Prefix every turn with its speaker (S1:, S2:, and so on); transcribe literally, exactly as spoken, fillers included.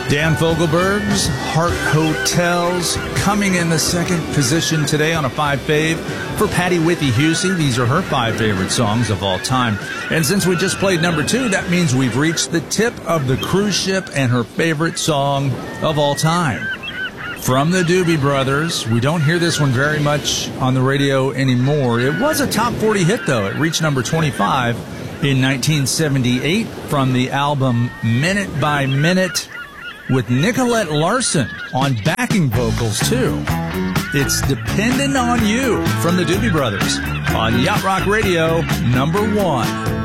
S1: Dan Fogelberg's Heart Hotels coming in the second position today on a five fave for Patty Withy-Husey. These are her five favorite songs of all time. And since we just played number two, that means we've reached the tip of the cruise ship and her favorite song of all time. From the Doobie Brothers. We don't hear this one very much on the radio anymore. It was a top forty hit, though. It reached number twenty-five in nineteen seventy-eight from the album Minute by Minute, with Nicolette Larson on backing vocals, too. It's Dependin' on You from the Doobie Brothers on Yacht Rock Radio, number one.